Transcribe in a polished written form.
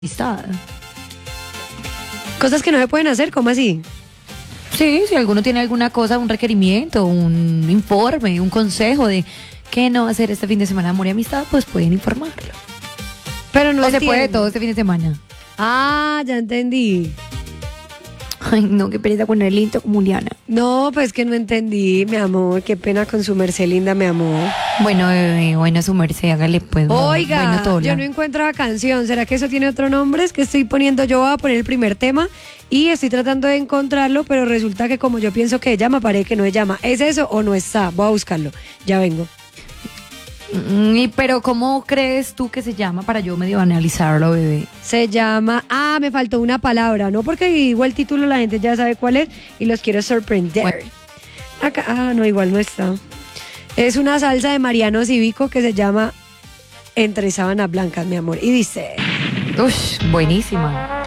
amistad. Cosas que no se pueden hacer, ¿cómo así? Sí, si alguno tiene alguna cosa, un requerimiento, un informe, un consejo de qué no hacer este fin de semana, amor y amistad, pues pueden informarlo. Pero no O se puede entiendo. todo este fin de semana. Ah, ya entendí. Ay, no, qué pereza con el lindo como Juliana. No, pues que no entendí, mi amor. Qué pena con su merced linda, mi amor. Bueno, bebé, bueno, su merced, hágale pues. Oiga, bueno, Tola. yo no encuentro la canción. ¿Será que eso tiene otro nombre? Es que estoy poniendo, yo voy a poner el primer tema y estoy tratando de encontrarlo, pero resulta que como yo pienso que llama, parece que no se llama. ¿Es eso o no está? Voy a buscarlo. Ya vengo. Pero ¿cómo crees tú que se llama para yo medio analizarlo, bebé? Se llama... Ah, me faltó una palabra, ¿no? Porque igual el título la gente ya sabe cuál es y los quiero sorprender. Bueno. Acá, no, igual no está. Es una salsa de Mariano Cívico que se llama Entre sábanas blancas, mi amor. Y dice... Ush, buenísima.